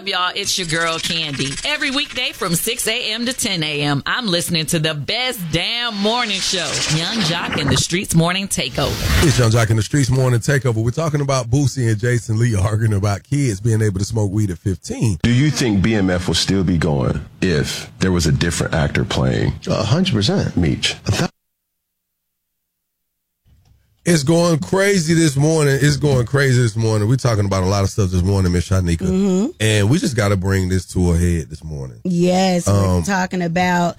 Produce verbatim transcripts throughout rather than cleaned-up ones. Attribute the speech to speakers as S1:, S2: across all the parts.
S1: up, y'all? It's your girl, Candy. Every weekday from six a.m. to ten a.m., I'm listening to the best damn morning show, Young Jock and the Streets Morning Takeover.
S2: It's Young Jock and the Streets Morning Takeover. We're talking about Boosie and Jason Lee arguing about kids being able to smoke weed at fifteen.
S3: Do you think B M F will still be going if there was a different actor playing?
S4: A hundred percent.
S3: Meech.
S2: It's going crazy this morning. It's going crazy this morning. We're talking about a lot of stuff this morning, Miss Shanika.
S5: Mm-hmm.
S2: And we just got to bring this to a head this morning.
S5: Yes,
S2: Um,
S5: we're talking about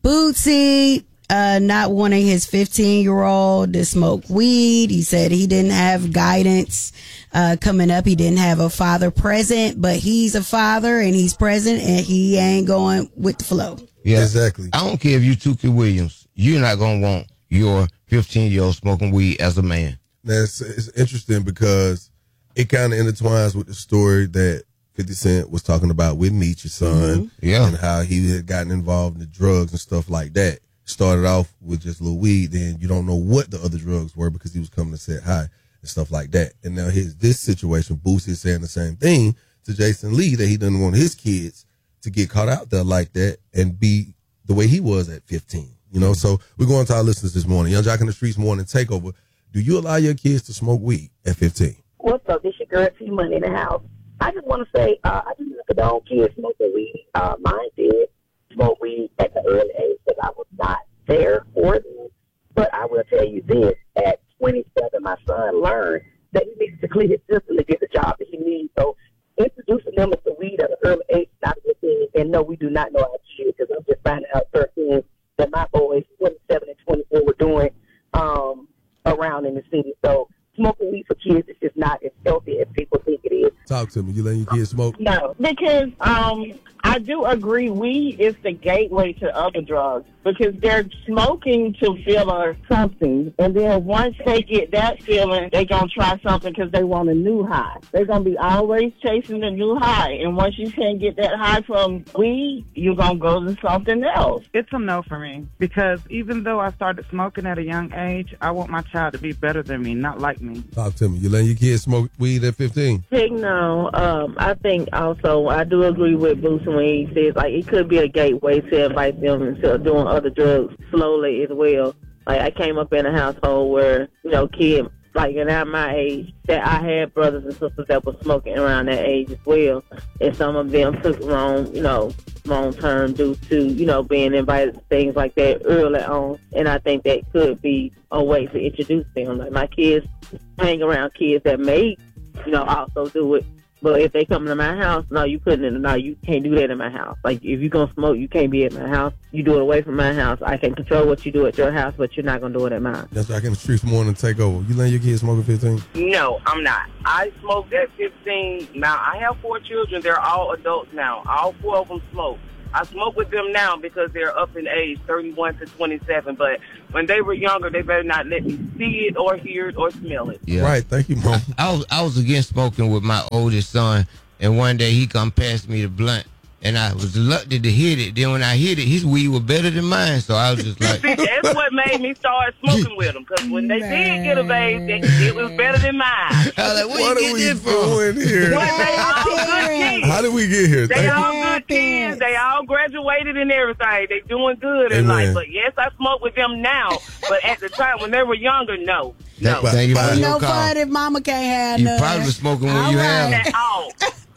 S5: Boosie uh, not wanting his fifteen-year-old to smoke weed. He said he didn't have guidance uh, coming up. He didn't have a father present, but he's a father and he's present and he ain't going with the flow.
S4: Yeah,
S2: exactly.
S4: I don't care if you Tukey Williams. You're not going to want your fifteen-year-old smoking weed as a man.
S2: That's it's interesting because it kind of intertwines with the story that fifty Cent was talking about with Meech's son,
S4: mm-hmm. yeah,
S2: and how he had gotten involved in the drugs and stuff like that. Started off with just a little weed, then you don't know what the other drugs were because he was coming to say hi and stuff like that. And now here's this situation, Boosie is saying the same thing to Jason Lee, that he doesn't want his kids to get caught out there like that and be the way he was at fifteen. You know, so we're going to our listeners this morning. Young Jock in the Streets Morning Takeover. Do you allow your kids to smoke weed at fifteen?
S6: What's up? This your girl T Money in the house. I just want to say, uh, I just condone kids smoking weed. Uh, mine did smoke weed at the early age because I was not there for them. But I will tell you this: at twenty-seven, my son learned that he needs to clean his system to get the job that he needs. So introducing them to weed at an early age is not a good thing. And no, we do not know our kids because I'm just finding out thirteen that my boys, twenty-seven and twenty-four, were doing um, around in the city. So smoking weed for kids is just not as healthy as people think it is.
S2: Talk to me. You letting your kids smoke?
S7: No, because um, I do agree weed is the gateway to other drugs because they're smoking to feel or something. And then once they get that feeling, they're going to try something because they want a new high. They're going to be always chasing the new high. And once you can't get that high from weed, you're going to go to something else.
S8: It's a no for me because even though I started smoking at a young age, I want my child to be better than me, not like me.
S2: Talk to me. You letting your kids smoke weed at fifteen?
S9: Heck no. Um, I think also I do agree with Bruce when he says like it could be a gateway to invite them into doing other drugs slowly as well. Like I came up in a household where, you know, kids like at my age that I had brothers and sisters that were smoking around that age as well. And some of them took wrong, you know, long term due to, you know, being invited to things like that early on. And I think that could be a way to introduce them. Like my kids hang around kids that may, you know, also do it. But if they come to my house, no, you couldn't. No, you can't do that in my house. Like, if you're going to smoke, you can't be at my house. You do it away from my house. I can control what you do at your house, but you're not going to do it at mine.
S2: That's Jock in the Streets Morning Takeover. You letting your kids smoke at fifteen?
S10: No, I'm not. I smoked at fifteen. Now, I have four children. They're all adults now. All four of them smoke. I smoke with them now because they're up in age, thirty-one to twenty-seven. But when they were younger, they better not let me see it or hear it or smell it.
S4: Yeah.
S2: Right. Thank you, Mom.
S4: I, I was I was against smoking with my oldest son, and one day he come past me the blunt, and I was reluctant to hit it. Then when I hit it, his weed was better than mine, so I was just like...
S10: See, that's what made me start smoking with them, because when they did get of age, they, it was better than mine.
S4: I was like,
S2: what
S4: you
S2: are
S4: get
S2: we
S4: this from?
S2: doing here?
S10: But they all good kids.
S2: How did we get here?
S10: They
S2: Thank
S10: all
S2: you.
S10: good kids. They all graduated and everything. They doing good in
S2: Amen.
S10: life. But yes, I smoke with them now. But at the time when they were younger, no. No.
S4: Thank, thank you for
S5: Ain't
S4: your
S5: no
S4: call.
S5: fun if mama can't have
S4: You
S5: none.
S4: probably was smoking when
S5: All
S4: you
S5: right.
S4: had
S10: At all.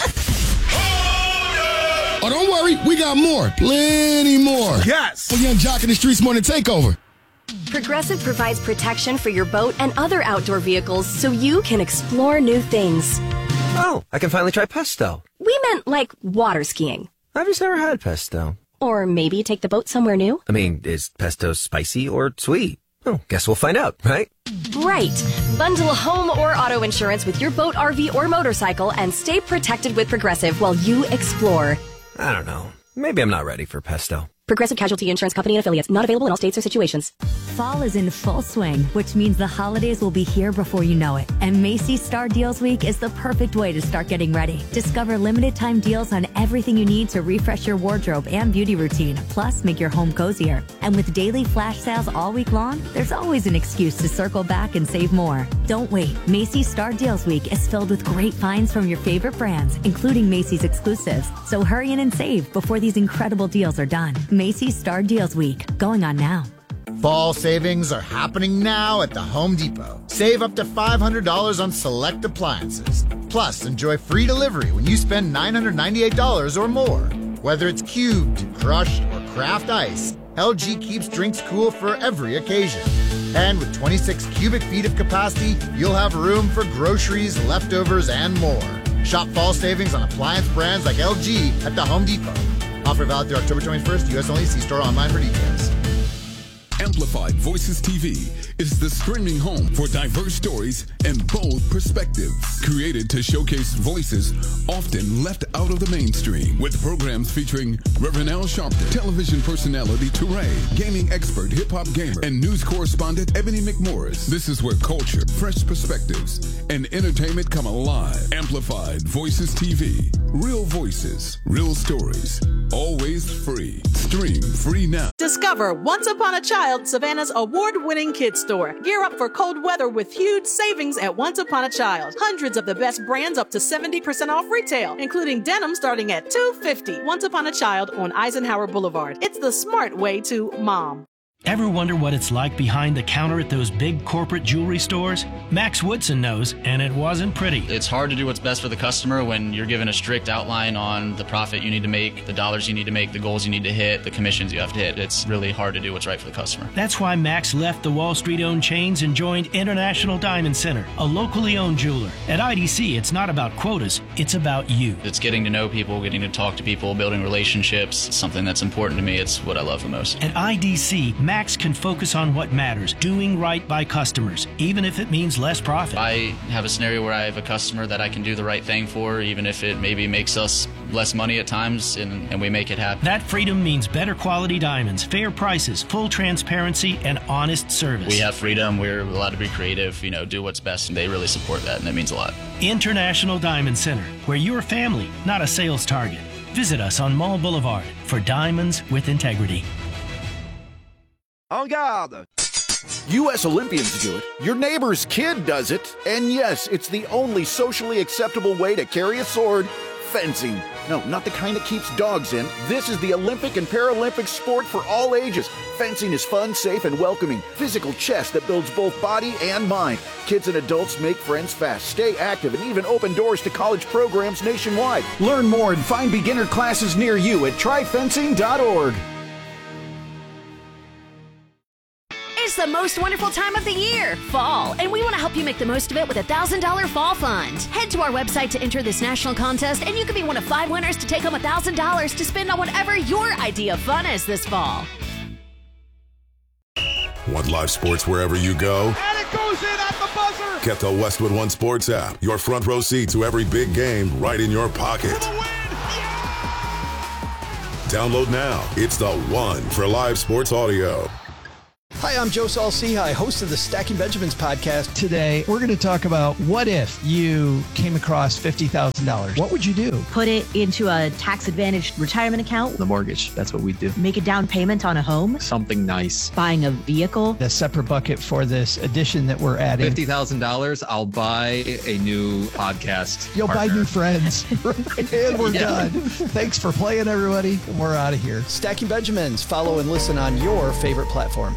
S11: Oh, don't worry. We got more. Plenty more.
S12: Yes.
S11: For Young Jock in the Streets Morning Takeover.
S13: Progressive provides protection for your boat and other outdoor vehicles so you can explore new things.
S14: Oh, I can finally try pesto.
S13: We meant like water skiing.
S14: I've just never had pesto.
S13: Or maybe take the boat somewhere new.
S14: I mean, is pesto spicy or sweet? Oh, guess we'll find out, right?
S13: Right. Bundle home or auto insurance with your boat, R V, or motorcycle and stay protected with Progressive while you explore.
S14: I don't know. Maybe I'm not ready for pesto.
S13: Progressive Casualty Insurance Company and Affiliates. Not available in all states or situations.
S12: Fall is in full swing, which means the holidays will be here before you know it. And Macy's Star Deals Week is the perfect way to start getting ready. Discover limited time deals on everything you need to refresh your wardrobe and beauty routine, plus make your home cozier. And with daily flash sales all week long, there's always an excuse to circle back and save more. Don't wait. Macy's Star Deals Week is filled with great finds from your favorite brands, including Macy's exclusives. So hurry in and save before these incredible deals are done. Macy's Star Deals Week, going on now.
S15: Fall savings are happening now at the Home Depot. Save up to five hundred dollars on select appliances. Plus, enjoy free delivery when you spend nine hundred ninety-eight dollars or more. Whether it's cubed, crushed, or craft ice, L G keeps drinks cool for every occasion. And with twenty-six cubic feet of capacity, you'll have room for groceries, leftovers, and more. Shop fall savings on appliance brands like L G at the Home Depot. Offer valid through October twenty-first, U S only. See store online for details.
S16: Amplified Voices T V is the streaming home for diverse stories and bold perspectives. Created to showcase voices often left out of the mainstream. With programs featuring Reverend Al Sharpton, television personality Teray, gaming expert, hip-hop gamer, and news correspondent Ebony McMorris. This is where culture, fresh perspectives, and entertainment come alive. Amplified Voices T V. Real voices, real stories. Always free. Stream free now.
S17: Discover Once Upon a Child, Savannah's award-winning kids store. Gear up for cold weather with huge savings at Once Upon a Child. Hundreds of the best brands up to seventy percent off retail, including denim starting at two hundred fifty dollars. Once Upon a Child on Eisenhower Boulevard. It's the smart way to mom.
S18: Ever wonder what it's like behind the counter at those big corporate jewelry stores? Max Woodson knows, and it wasn't pretty.
S19: It's hard to do what's best for the customer when you're given a strict outline on the profit you need to make, the dollars you need to make, the goals you need to hit, the commissions you have to hit. It's really hard to do what's right for the customer.
S18: That's why Max left the Wall Street-owned chains and joined International Diamond Center, a locally owned jeweler. At I D C, it's not about quotas, it's about you.
S19: It's getting to know people, getting to talk to people, building relationships. It's something that's important to me. It's what I love the most.
S18: At I D C, Max can focus on what matters, doing right by customers, even if it means less profit.
S19: I have a scenario where I have a customer that I can do the right thing for, even if it maybe makes us less money at times, and, and we make it happen.
S18: That freedom means better quality diamonds, fair prices, full transparency, and honest service.
S19: We have freedom. We're allowed to be creative, you know, do what's best, and they really support that, and that means a lot.
S18: International Diamond Center, where you're family, not a sales target. Visit us on Mall Boulevard for diamonds with integrity.
S20: En garde! U S Olympians do it, your neighbor's kid does it, and yes, it's the only socially acceptable way to carry a sword: fencing. No, not the kind that keeps dogs in. This is the Olympic and Paralympic sport for all ages. Fencing is fun, safe, and welcoming. Physical chess that builds both body and mind. Kids and adults make friends fast, stay active, and even open doors to college programs nationwide. Learn more and find beginner classes near you at try fencing dot org.
S21: It's the most wonderful time of the year, fall, and we want to help you make the most of it with a one thousand dollars Fall Fund. Head to our website to enter this national contest, and you could be one of five winners to take home one thousand dollars to spend on whatever your idea of fun is this fall.
S22: Want live sports wherever you go?
S23: And it goes in at the buzzer!
S22: Get the Westwood One Sports app. Your front row seat to every big game right in your pocket.
S23: For the win! Yeah!
S22: Download now. It's the one for live sports audio.
S24: Hi, I'm Joe Saul-Sehy, host of the Stacking Benjamins podcast.
S25: Today, we're going to talk about what if you came across fifty thousand dollars. What would you do?
S26: Put it into a tax-advantaged retirement account.
S27: The mortgage, that's what we do.
S26: Make a down payment on a home.
S27: Something nice.
S26: Buying a vehicle.
S25: A separate bucket for this addition that we're adding.
S27: fifty thousand dollars, I'll buy a new podcast
S25: You'll
S27: partner.
S25: buy new friends. And we're yeah. done. Thanks for playing, everybody. We're out of here.
S24: Stacking Benjamins. Follow and listen on your favorite platform.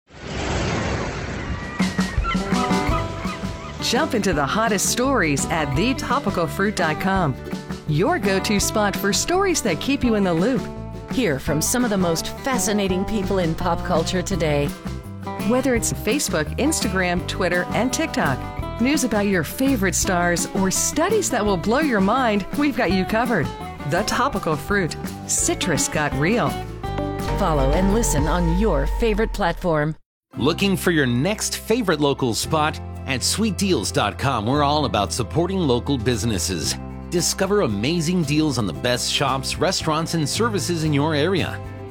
S28: Jump into the hottest stories at the topical fruit dot com. Your go-to spot for stories that keep you in the loop. Hear from some of the most fascinating people in pop culture today. Whether it's Facebook, Instagram, Twitter, and TikTok, news about your favorite stars, or studies that will blow your mind, we've got you covered. The Topical Fruit. Citrus got real. Follow and listen on your favorite platform.
S29: Looking for your next favorite local spot? At sweet deals dot com, we're all about supporting local businesses. Discover amazing deals on the best shops, restaurants, and services in your area.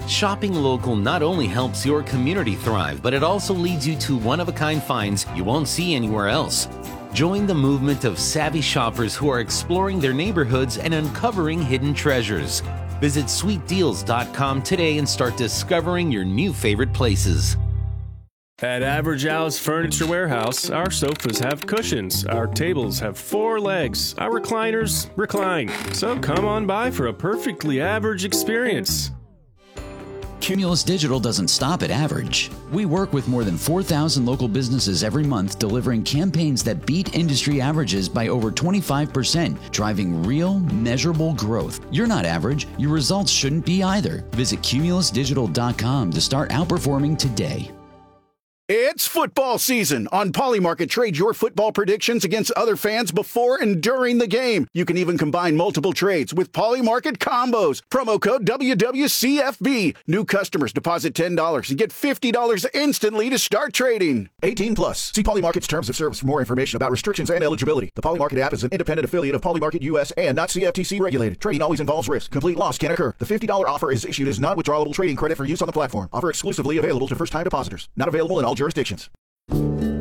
S29: Shopping local not only helps your community thrive, but it also leads you to one-of-a-kind finds you won't see anywhere else. Join the movement of savvy shoppers who are exploring their neighborhoods and uncovering hidden treasures. Visit sweet deals dot com today and start discovering your new favorite places.
S1: At Average Al's Furniture Warehouse, our sofas have cushions, our tables have four legs, our recliners recline. So come on by for a perfectly average experience.
S2: Cumulus Digital doesn't stop at average. We work with more than four thousand local businesses every month, delivering campaigns that beat industry averages by over twenty-five percent, driving real, measurable growth. You're not average. Your results shouldn't be either. Visit cumulus digital dot com to start outperforming today.
S20: It's football season. On Polymarket, trade your football predictions against other fans before and during the game. You can even combine multiple trades with Polymarket combos. Promo code W W C F B. New customers deposit ten dollars and get fifty dollars instantly to start trading.
S3: eighteen plus. See Polymarket's terms of service for more information about restrictions and eligibility. The Polymarket app is an independent affiliate of Polymarket U S and not C F T C regulated. Trading always involves risk. Complete loss can occur. The fifty dollars offer is issued as non-withdrawable trading credit for use on the platform. Offer exclusively available to first-time depositors. Not available in all jurisdictions.